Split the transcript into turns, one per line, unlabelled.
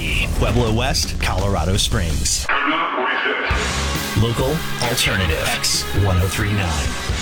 KREP, Pueblo West, Colorado Springs. Local Alternative X 1039.